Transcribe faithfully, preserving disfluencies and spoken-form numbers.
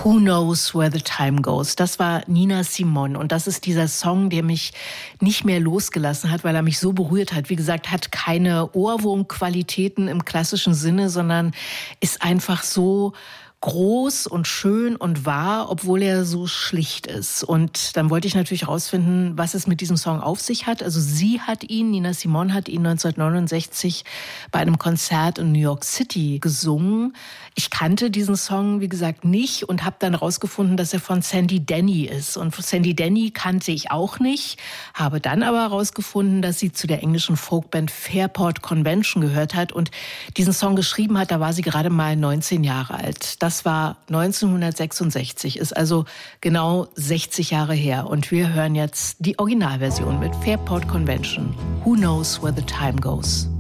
Who Knows Where the Time Goes. Das war Nina Simone und das ist dieser Song, der mich nicht mehr losgelassen hat, weil er mich so berührt hat. Wie gesagt, hat keine Ohrwurmqualitäten im klassischen Sinne, sondern ist einfach so groß und schön und wahr, obwohl er so schlicht ist. Und dann wollte ich natürlich rausfinden, was es mit diesem Song auf sich hat. Also sie hat ihn, Nina Simone hat ihn neunzehnhundertneunundsechzig bei einem Konzert in New York City gesungen. Ich kannte diesen Song, wie gesagt, nicht und habe dann rausgefunden, dass er von Sandy Denny ist. Und Sandy Denny kannte ich auch nicht, habe dann aber herausgefunden, dass sie zu der englischen Folkband Fairport Convention gehört hat und diesen Song geschrieben hat. Da war sie gerade mal neunzehn Jahre alt. Das Das war neunzehnhundertsechsundsechzig, ist also genau sechzig Jahre her. Und wir hören jetzt die Originalversion mit Fairport Convention. Who Knows Where the Time Goes?